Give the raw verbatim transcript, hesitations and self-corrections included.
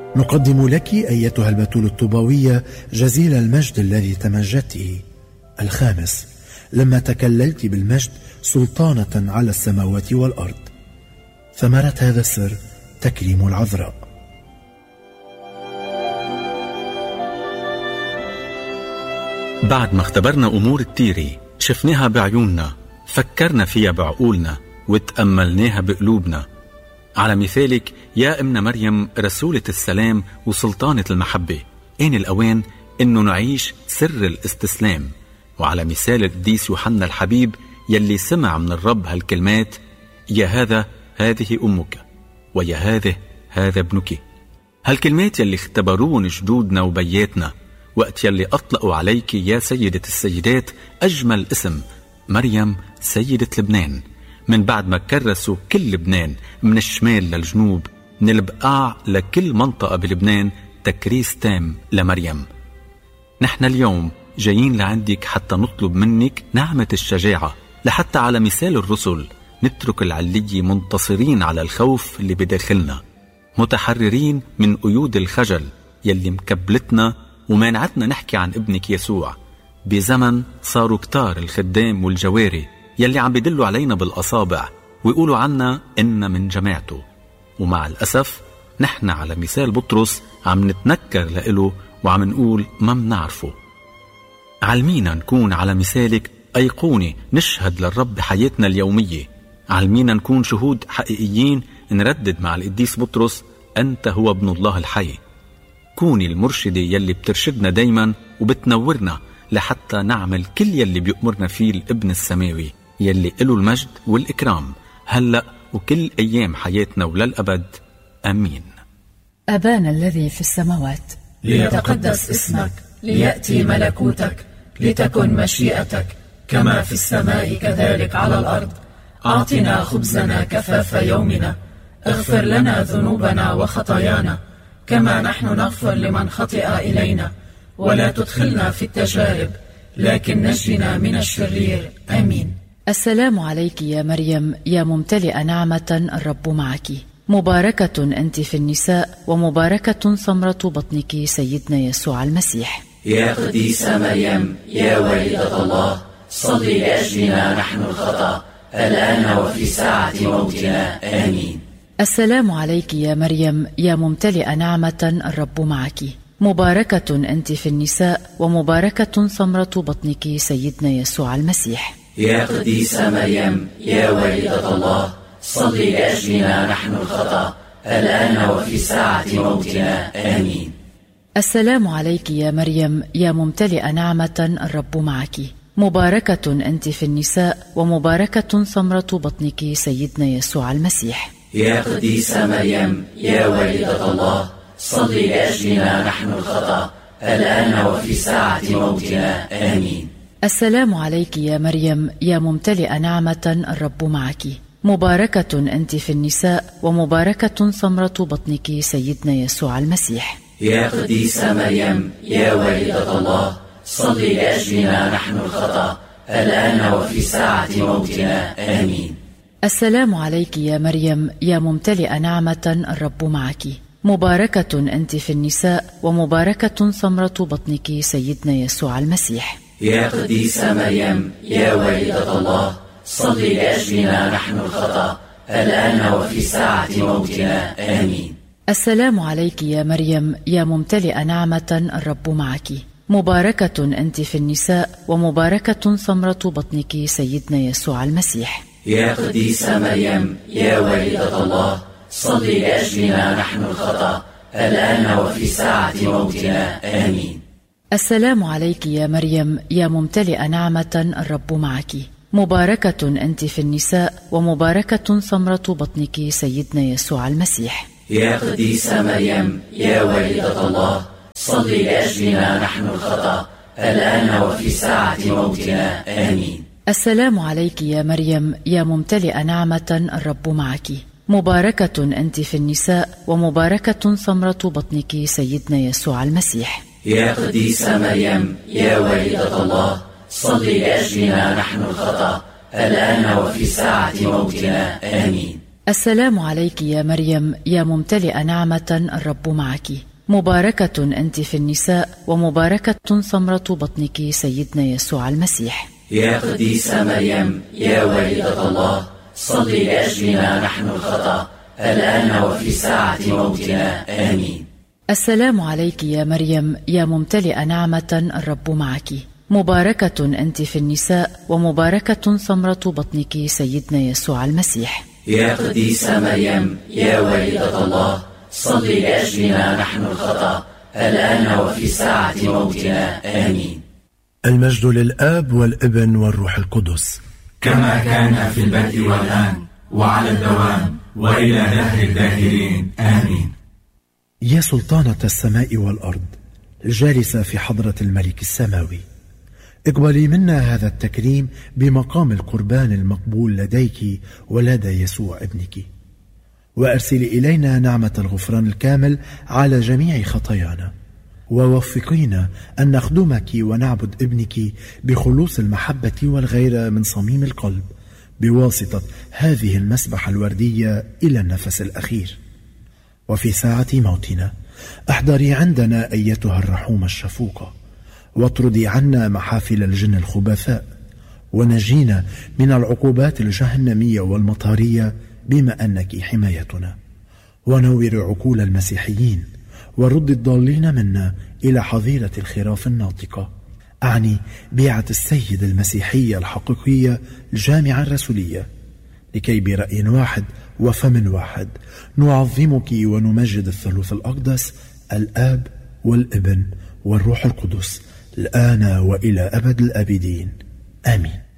نقدم لك أيتها البتول الطوباوية جزيل المجد الذي تمجدت. الخامس، لما تكللت بالمجد سلطانة على السماوات والأرض. ثمرة هذا السر تكريم العذراء. بعد ما اختبرنا أمور كتيرة، شفناها بعيوننا، فكرنا فيها بعقولنا، وتأملناها بقلوبنا. على مثالك يا أمنا مريم رسولة السلام وسلطانة المحبة، آن الأوان إنه نعيش سر الاستسلام. وعلى مثال القديس يوحنا الحبيب يلي سمع من الرب هالكلمات: يا هذا هذه أمك، ويا هذه هذا ابنك. هالكلمات يلي اختبرون جدودنا وبياتنا وقت يلي أطلقوا عليك يا سيدة السيدات أجمل اسم، مريم سيدة لبنان. من بعد ما كرسوا كل لبنان من الشمال للجنوب، من البقاع لكل منطقة بلبنان، تكريس تام لمريم. نحن اليوم جايين لعندك حتى نطلب منك نعمة الشجاعة، لحتى على مثال الرسل نترك العلية منتصرين على الخوف اللي بداخلنا، متحررين من قيود الخجل يلي مكبلتنا ومانعتنا نحكي عن ابنك يسوع. بزمن صاروا كتار الخدام والجواري يلي عم بيدلوا علينا بالأصابع ويقولوا عنا إن من جماعته، ومع الأسف نحن على مثال بطرس عم نتنكر لإله وعم نقول ما منعرفه. علمينا نكون على مثالك أيقونة نشهد للرب بحياتنا اليومية. علمينا نكون شهود حقيقيين نردد مع القديس بطرس: أنت هو ابن الله الحي. كوني المرشدة يلي بترشدنا دايما وبتنورنا لحتى نعمل كل يلي بيأمرنا فيه الابن السماوي يلي له المجد والإكرام هلأ وكل أيام حياتنا وللأبد. أمين. أبانا الذي في السماوات، ليتقدس اسمك، ليأتي ملكوتك، لتكن مشيئتك كما في السماء كذلك على الأرض. أعطنا خبزنا كفاف يومنا، اغفر لنا ذنوبنا وخطايانا كما نحن نغفر لمن خطئ إلينا، ولا تدخلنا في التجارب لكن نجنا من الشرير. آمين. السلام عليك يا مريم يا ممتلئة نعمة، الرب معك، مباركة أنت في النساء ومباركة ثمرة بطنك سيدنا يسوع المسيح. يا قديسة مريم يا والدة الله، صلي لأجلنا نحن الخطأ الآن وفي ساعة موتنا. آمين. السلام عليك يا مريم يا ممتلئة نعمة، الرب معك، مباركة أنت في النساء ومباركة ثمرة بطنك سيدنا يسوع المسيح. يا قديسة مريم يا والدة الله، صلي لأجلنا نحن الخطأ الآن وفي ساعة موتنا. آمين. السلام عليك يا مريم يا ممتلئة نعمة، الرب معك، مباركة أنت في النساء ومباركة ثمرة بطنك سيدنا يسوع المسيح. يا قديسة مريم يا والدة الله، صلي لأجلنا نحن الخطأ الآن وفي ساعة موتنا. آمين. السلام عليك يا مريم يا ممتلئة نعمة، الرب معك، مباركة أنت في النساء ومباركة ثمرة بطنك سيدنا يسوع المسيح. يا قديسة مريم يا والدة الله، صلي لأجلنا نحن الخطأ الآن وفي ساعة موتنا. آمين. السلام عليك يا مريم يا ممتلئة نعمة، الرب معك، مباركة أنت في النساء ومباركة ثمرة بطنك سيدنا يسوع المسيح. يا قديسة مريم يا والدة الله، صلي لأجلنا نحن الخطأ الآن وفي ساعة موتنا. آمين. السلام عليك يا مريم يا ممتلئة نعمة، الرب معك، مباركة أنت في النساء ومباركة ثمرة بطنك سيدنا يسوع المسيح. يا قديسة مريم يا والدة الله، صلي لأجلنا نحن الخطأ الآن وفي ساعة موتنا. آمين. السلام عليك يا مريم يا ممتلئة نعمة، الرب معك، مباركة أنت في النساء ومباركة ثمرة بطنك سيدنا يسوع المسيح. يا قديسة مريم يا والدة الله، صلي لأجلنا نحن الخطأ الآن وفي ساعة موتنا. آمين. السلام عليك يا مريم يا ممتلئة نعمة، الرب معك، مباركة أنت في النساء ومباركة ثمرة بطنك سيدنا يسوع المسيح. يا قديسة مريم يا والدة الله، صلي لأجلنا نحن الخطأ الآن وفي ساعة موتنا. آمين. السلام عليك يا مريم يا ممتلئة نعمة، الرب معك، مباركة أنت في النساء ومباركة ثمرة بطنك سيدنا يسوع المسيح. يا قديسة مريم يا والدة الله، صلي لأجلنا نحن الخطأ الآن وفي ساعة موتنا، آمين. السلام عليك يا مريم يا ممتلئة نعمة، الرب معك، مباركة أنت في النساء ومباركة ثمرة بطنك سيدنا يسوع المسيح. يا قديسة مريم يا والدة الله، صلي لأجلنا نحن الخطأ الآن وفي ساعة موتنا، آمين. المجد للآب والابن والروح القدس، كما كان في البدء والآن وعلى الدوام وإلى دهر الداهرين، آمين. يا سلطانة السماء والأرض الجالسة في حضرة الملك السماوي، اقبلي منا هذا التكريم بمقام القربان المقبول لديك ولدى يسوع ابنك، وأرسلي إلينا نعمة الغفران الكامل على جميع خطايانا، ووفقينا أن نخدمك ونعبد ابنك بخلوص المحبة والغيرة من صميم القلب بواسطة هذه المسبحة الوردية إلى النفس الأخير. وفي ساعة موتنا احضري عندنا أيتها الرحومة الشفوقة، واطردي عنا محافل الجن الخبثاء، ونجينا من العقوبات الجهنمية والمطارية بما أنك حمايتنا، ونور عقول المسيحيين، ورد الضالين منا إلى حظيرة الخراف الناطقة، أعني بيعة السيد المسيحية الحقيقية الجامعة الرسولية، لكي برأي واحد وفم واحد نعظمك ونمجد الثالوث الأقدس الآب والابن والروح القدس الآن وإلى أبد الآبدين، آمين.